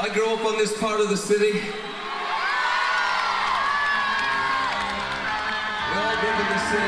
I grew up on this part of the city. We all live in the city.